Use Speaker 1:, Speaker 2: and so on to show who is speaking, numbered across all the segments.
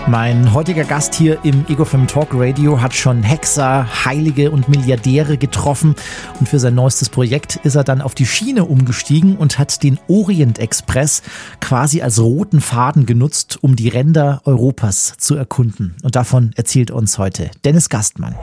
Speaker 1: Mein heutiger Gast hier im EgoFM Talk Radio hat schon Hexer, Heilige und Milliardäre getroffen und für sein neuestes Projekt ist er dann auf die Schiene umgestiegen und hat den Orient Express quasi als roten Faden genutzt, um die Ränder Europas zu erkunden. Und davon erzählt uns heute Dennis Gastmann.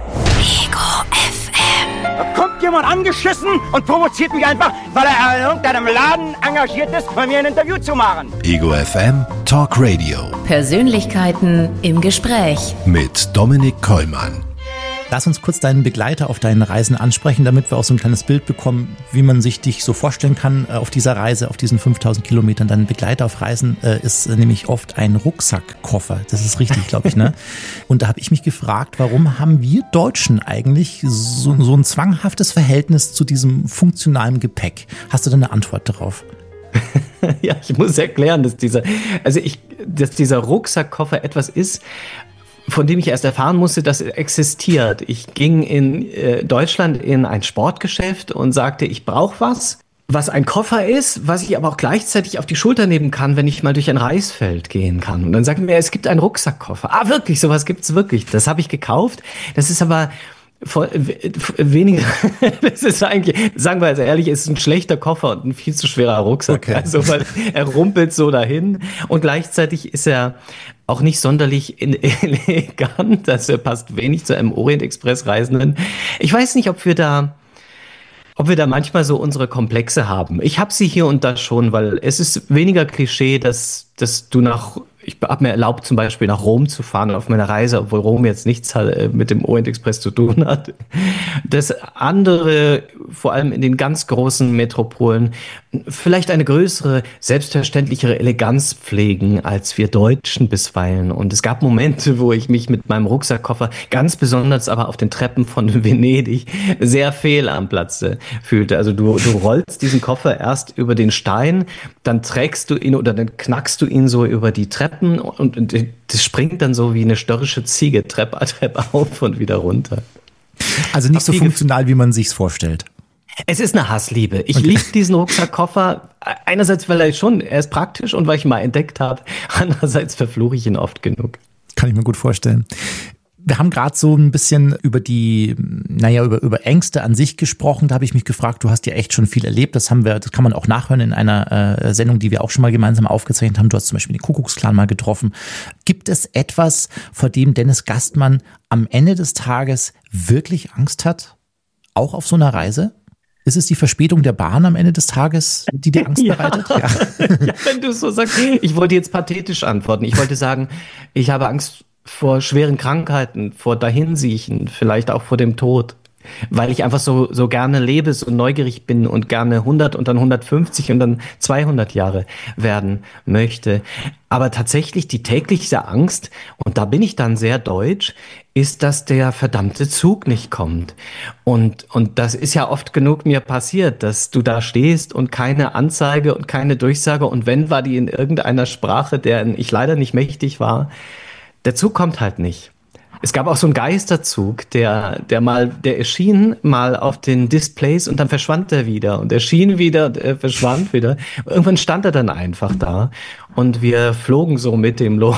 Speaker 2: Da kommt jemand angeschissen und provoziert mich einfach, weil er in irgendeinem Laden engagiert ist, bei mir ein Interview zu machen.
Speaker 3: EgoFM Talk Radio.
Speaker 4: Persönlichkeiten im Gespräch.
Speaker 3: Mit Dominik Kollmann.
Speaker 1: Lass uns kurz deinen Begleiter auf deinen Reisen ansprechen, damit wir auch so ein kleines Bild bekommen, wie man sich dich so vorstellen kann auf dieser Reise, auf diesen 5000 Kilometern. Dein Begleiter auf Reisen ist nämlich oft ein Rucksackkoffer. Das ist richtig, glaube ich, ne? Und da habe ich mich gefragt, warum haben wir Deutschen eigentlich so ein zwanghaftes Verhältnis zu diesem funktionalen Gepäck? Hast du da eine Antwort darauf?
Speaker 5: Ja, ich muss erklären, dass dieser Rucksackkoffer etwas ist, von dem ich erst erfahren musste, dass er existiert. Ich ging in Deutschland in ein Sportgeschäft und sagte, ich brauche was ein Koffer ist, was ich aber auch gleichzeitig auf die Schulter nehmen kann, wenn ich mal durch ein Reisfeld gehen kann. Und dann sagten wir, es gibt einen Rucksackkoffer. Ah, wirklich, sowas gibt's wirklich. Das habe ich gekauft. Das ist aber weniger, das ist eigentlich, sagen wir also ehrlich, ist ein schlechter Koffer und ein viel zu schwerer Rucksack. Okay. Also, weil er rumpelt so dahin und gleichzeitig ist er auch nicht sonderlich elegant, also er passt wenig zu einem Orient Express Reisenden. Ich weiß nicht, ob wir da manchmal so unsere Komplexe haben. Ich habe sie hier und da schon, weil es ist weniger Klischee, dass du ich habe mir erlaubt, zum Beispiel nach Rom zu fahren auf meiner Reise, obwohl Rom jetzt nichts mit dem Orient Express zu tun hat. Dass andere, vor allem in den ganz großen Metropolen, vielleicht eine größere, selbstverständlichere Eleganz pflegen als wir Deutschen bisweilen. Und es gab Momente, wo ich mich mit meinem Rucksackkoffer, ganz besonders aber auf den Treppen von Venedig, sehr fehl am Platze fühlte. Also du rollst diesen Koffer erst über den Stein, dann trägst du ihn oder dann knackst du ihn so über die Treppen und das springt dann so wie eine störrische Ziege Treppe auf und wieder runter.
Speaker 1: Also nicht so funktional, wie man sich's vorstellt.
Speaker 5: Es ist eine Hassliebe. Ich liebe diesen Rucksackkoffer. Einerseits, weil er ist praktisch und weil ich ihn mal entdeckt habe. Andererseits verfluche ich ihn oft genug.
Speaker 1: Kann ich mir gut vorstellen. Wir haben gerade so ein bisschen über über Ängste an sich gesprochen. Da habe ich mich gefragt, du hast ja echt schon viel erlebt. Das kann man auch nachhören in einer Sendung, die wir auch schon mal gemeinsam aufgezeichnet haben. Du hast zum Beispiel den Kuckucksklan mal getroffen. Gibt es etwas, vor dem Dennis Gastmann am Ende des Tages wirklich Angst hat? Auch auf so einer Reise? Ist es die Verspätung der Bahn am Ende des Tages, die dir Angst bereitet? Ja.
Speaker 5: Ja, wenn du es so sagst. Ich wollte jetzt pathetisch antworten. Ich wollte sagen, ich habe Angst vor schweren Krankheiten, vor Dahinsiechen, vielleicht auch vor dem Tod, weil ich einfach so gerne lebe, so neugierig bin und gerne 100 und dann 150 und dann 200 Jahre werden möchte. Aber tatsächlich die tägliche Angst, und da bin ich dann sehr deutsch, ist, dass der verdammte Zug nicht kommt. Und das ist ja oft genug mir passiert, dass du da stehst und keine Anzeige und keine Durchsage und wenn, war die in irgendeiner Sprache, deren ich leider nicht mächtig war. Der Zug kommt halt nicht. Es gab auch so einen Geisterzug, der erschien mal auf den Displays und dann verschwand er wieder und erschien wieder und er verschwand wieder. Irgendwann stand er dann einfach da und wir flogen so mit dem los.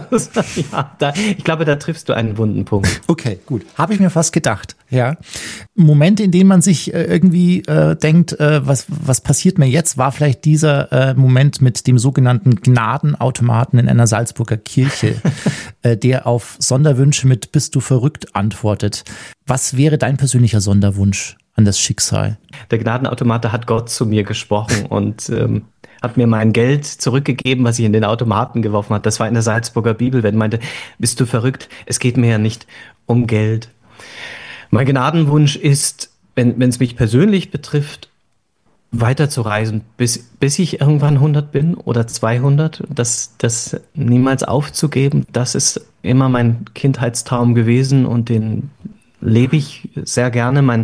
Speaker 5: Ja, ich glaube, da triffst du einen wunden Punkt.
Speaker 1: Okay, gut. Habe ich mir fast gedacht. Ja. Momente, in denen man sich irgendwie denkt, was passiert mir jetzt, war vielleicht dieser Moment mit dem sogenannten Gnadenautomaten in einer Salzburger Kirche, der auf Sonderwünsche mit "Bist du verrückt?" antwortet. Was wäre dein persönlicher Sonderwunsch an das Schicksal?
Speaker 5: Der Gnadenautomat hat Gott zu mir gesprochen und hat mir mein Geld zurückgegeben, was ich in den Automaten geworfen hat. Das war in der Salzburger Bibel, wenn er meinte, bist du verrückt? Es geht mir ja nicht um Geld. Mein Gnadenwunsch ist, wenn es mich persönlich betrifft, weiterzureisen, bis ich irgendwann 100 bin oder 200, das niemals aufzugeben. Das ist immer mein Kindheitstraum gewesen und den lebe ich sehr gerne. Mein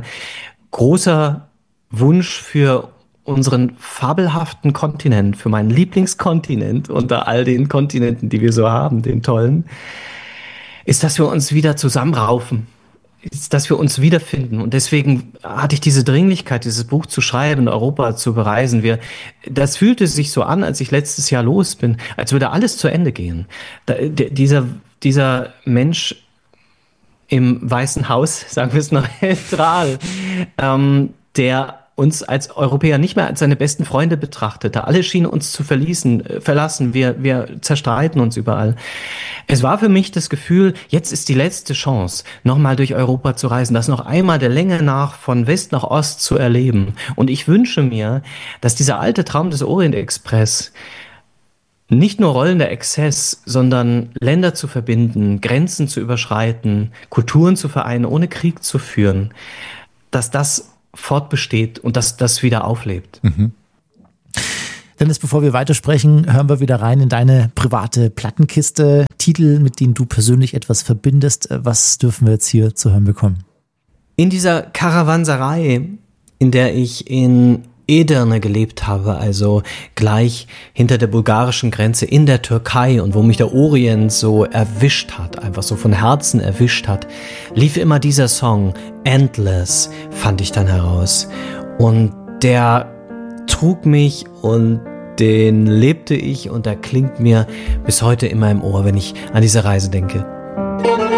Speaker 5: großer Wunsch für unseren fabelhaften Kontinent, für meinen Lieblingskontinent unter all den Kontinenten, die wir so haben, den tollen, ist, dass wir uns wieder zusammenraufen dass wir uns wiederfinden. Und deswegen hatte ich diese Dringlichkeit, dieses Buch zu schreiben, Europa zu bereisen. Das fühlte sich so an, als ich letztes Jahr los bin, als würde alles zu Ende gehen. Dieser Mensch im Weißen Haus, sagen wir es noch neutral, der uns als Europäer nicht mehr als seine besten Freunde betrachtete. Alle schienen uns zu verlassen. Wir zerstreiten uns überall. Es war für mich das Gefühl, jetzt ist die letzte Chance, nochmal durch Europa zu reisen, das noch einmal der Länge nach von West nach Ost zu erleben. Und ich wünsche mir, dass dieser alte Traum des Orient-Express nicht nur rollender Exzess, sondern Länder zu verbinden, Grenzen zu überschreiten, Kulturen zu vereinen, ohne Krieg zu führen, dass das fortbesteht und dass das wieder auflebt.
Speaker 1: Mhm. Dennis, bevor wir weitersprechen, hören wir wieder rein in deine private Plattenkiste. Titel, mit denen du persönlich etwas verbindest. Was dürfen wir jetzt hier zu hören bekommen?
Speaker 5: In dieser Karawanserei, in der ich in Edirne gelebt habe, also gleich hinter der bulgarischen Grenze in der Türkei und wo mich der Orient so erwischt hat, einfach so von Herzen erwischt hat, lief immer dieser Song, Endless, fand ich dann heraus. Und der trug mich und den lebte ich und der klingt mir bis heute immer im Ohr, wenn ich an diese Reise denke.